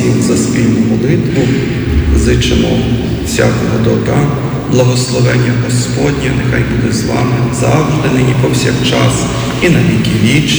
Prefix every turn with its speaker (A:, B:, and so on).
A: всім за спільну молитву, зичимо всякого добра, благословення Господнє, нехай буде з вами завжди, нині повсякчас і на віки вічні.